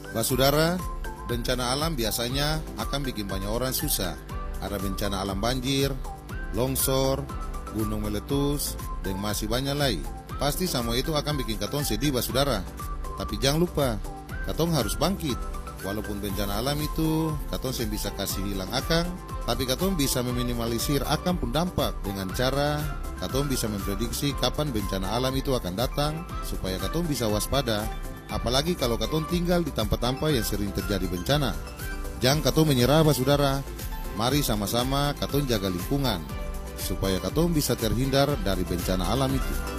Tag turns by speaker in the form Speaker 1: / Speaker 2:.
Speaker 1: Basudara, bencana alam biasanya akan bikin banyak orang susah. Ada bencana alam banjir, longsor, gunung meletus, dan masih banyak lagi. Pasti semua itu akan bikin katong sedih, basudara. Tapi jangan lupa, katong harus bangkit. Walaupun bencana alam itu, katong saya bisa kasih hilang akang, tapi katong bisa meminimalisir akang pun dampak dengan cara katong bisa memprediksi kapan bencana alam itu akan datang, supaya katong bisa waspada. Apalagi kalau katong tinggal di tempat-tempat yang sering terjadi bencana. Jangan katong menyerah, basudara. Mari sama-sama katong jaga lingkungan, supaya katong bisa terhindar dari bencana alam itu.